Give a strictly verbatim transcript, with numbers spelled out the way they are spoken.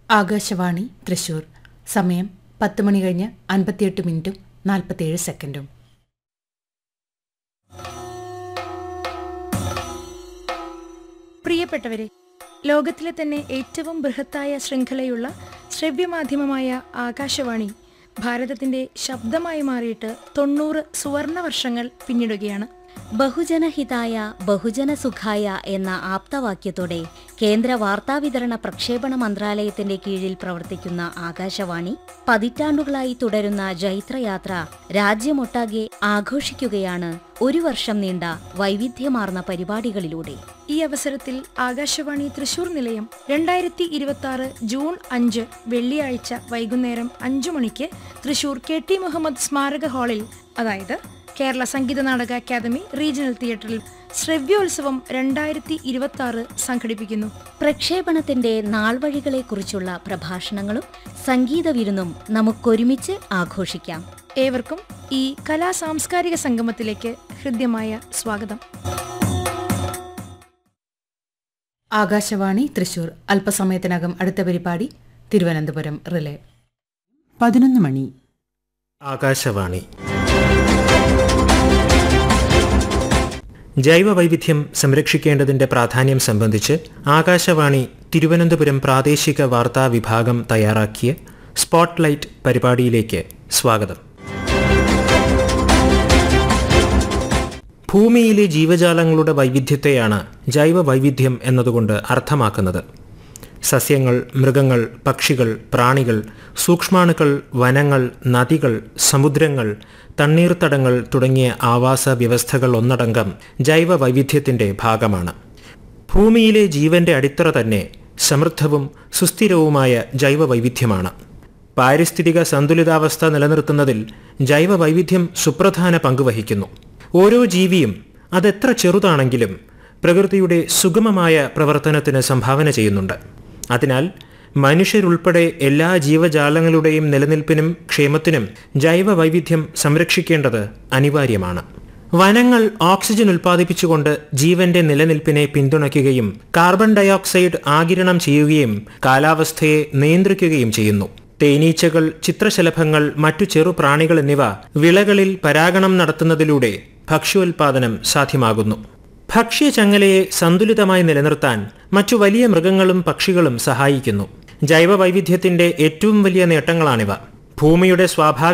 ആകാശവാണി തൃശൂർ. സമയം പത്ത് മണി കഴിഞ്ഞ് അൻപത്തിയെട്ട് മിനിറ്റും നാൽപ്പത്തിയേഴ് സെക്കൻഡും. പ്രിയപ്പെട്ടവരെ, ലോകത്തിലെ തന്നെ ഏറ്റവും ബൃഹത്തായ ശൃംഖലയുള്ള ശ്രവ്യമാധ്യമമായ ആകാശവാണി ഭാരതത്തിന്റെ ശബ്ദമായി മാറിയിട്ട് തൊണ്ണൂറ് സുവർണ വർഷങ്ങൾ പിന്നിടുകയാണ്. ബഹുജനഹിതായ ബഹുജനസുഖായ എന്ന ആപ്തവാക്യത്തോടെ കേന്ദ്ര വാർത്താവിതരണ പ്രക്ഷേപണ മന്ത്രാലയത്തിന്റെ കീഴിൽ പ്രവർത്തിക്കുന്ന ആകാശവാണി പതിറ്റാണ്ടുകളായി തുടരുന്ന ജൈത്രയാത്ര രാജ്യമൊട്ടാകെ ആഘോഷിക്കുകയാണ് ഒരു വർഷം നീണ്ട വൈവിധ്യമാർന്ന പരിപാടികളിലൂടെ. ഈ അവസരത്തിൽ ആകാശവാണി തൃശൂർ നിലയം രണ്ടായിരത്തി ഇരുപത്തി ആറ് ജൂൺ അഞ്ച് വെള്ളിയാഴ്ച വൈകുന്നേരം അഞ്ചു മണിക്ക് തൃശൂർ കെ ടി മുഹമ്മദ് സ്മാരക ഹാളിൽ, അതായത് കേരള സംഗീത നാടക അക്കാദമി റീജിയണൽ തിയേറ്ററിൽ ശ്രവ്യോത്സവം രണ്ടായിരത്തി ഇരുപത്തി ആറ് സംഘടിപ്പിക്കുന്നു. പ്രക്ഷേപണത്തിന്റെ നാൾവഴികളെക്കുറിച്ചുള്ള പ്രഭാഷണങ്ങളും സംഗീത വിരുന്നും നമുക്കൊരുമിച്ച് ആഘോഷിക്കാം. ഏവർക്കും ഈ കലാ സാംസ്കാരിക സംഗമത്തിലേക്ക് ഹൃദ്യമായ സ്വാഗതം. ആകാശവാണി തൃശൂർ. അല്പസമയത്തിനകം അടുത്ത പരിപാടി തിരുവനന്തപുരം റിലേ. പതിനൊന്ന് മണി. ആകാശവാണി. ജൈവവൈവിധ്യം സംരക്ഷിക്കേണ്ടതിന്റെ പ്രാധാന്യം സംബന്ധിച്ച് ആകാശവാണി തിരുവനന്തപുരം പ്രാദേശിക വാർത്താ വിഭാഗം തയ്യാറാക്കിയ സ്പോട്ട്ലൈറ്റ് പരിപാടിയിലേക്ക് സ്വാഗതം. ഭൂമിയിലെ ജീവജാലങ്ങളുടെ വൈവിധ്യത്തെയാണ് ജൈവവൈവിധ്യം എന്നതുകൊണ്ട് അർത്ഥമാക്കുന്നത്. സസ്യങ്ങൾ, മൃഗങ്ങൾ, പക്ഷികൾ, പ്രാണികൾ, സൂക്ഷ്മാണുക്കൾ, വനങ്ങൾ, നദികൾ, സമുദ്രങ്ങൾ, തണ്ണീർത്തടങ്ങൾ തുടങ്ങിയ ആവാസ വ്യവസ്ഥകൾ ഒന്നടങ്കം ജൈവവൈവിധ്യത്തിൻ്റെ ഭാഗമാണ്. ഭൂമിയിലെ ജീവന്റെ അടിത്തറ തന്നെ സമൃദ്ധവും സുസ്ഥിരവുമായ ജൈവവൈവിധ്യമാണ്. പാരിസ്ഥിതിക സന്തുലിതാവസ്ഥ നിലനിർത്തുന്നതിൽ ജൈവവൈവിധ്യം സുപ്രധാന പങ്കുവഹിക്കുന്നു. ഓരോ ജീവിയും അതെത്ര ചെറുതാണെങ്കിലും പ്രകൃതിയുടെ സുഗമമായ പ്രവർത്തനത്തിന് സംഭാവന ചെയ്യുന്നുണ്ട്. അതിനാൽ മനുഷ്യരുൾപ്പെടെ എല്ലാ ജീവജാലങ്ങളുടെയും നിലനിൽപ്പിനും ക്ഷേമത്തിനും ജൈവവൈവിധ്യം സംരക്ഷിക്കേണ്ടത് അനിവാര്യമാണ്. വനങ്ങൾ ഓക്സിജൻ ഉൽപ്പാദിപ്പിച്ചുകൊണ്ട് ജീവന്റെ നിലനിൽപ്പിനെ പിന്തുണയ്ക്കുകയും കാർബൺ ഡയോക്സൈഡ് ആഗിരണം ചെയ്യുകയും കാലാവസ്ഥയെ നിയന്ത്രിക്കുകയും ചെയ്യുന്നു. തേനീച്ചകൾ, ചിത്രശലഭങ്ങൾ, മറ്റു ചെറുപ്രാണികൾ എന്നിവ വിളകളിൽ പരാഗണം നടത്തുന്നതിലൂടെ ഭക്ഷ്യോൽപാദനം സാധ്യമാകുന്നു. ഭക്ഷ്യചങ്ങലയെ സന്തുലിതമായി നിലനിർത്താൻ മറ്റു വലിയ മൃഗങ്ങളും പക്ഷികളും സഹായിക്കുന്നു. ജൈവവൈവിധ്യത്തിന്റെ ഏറ്റവും വലിയ നേട്ടങ്ങളാണിവ. ഭൂമിയുടെ സ്വാഭാവിക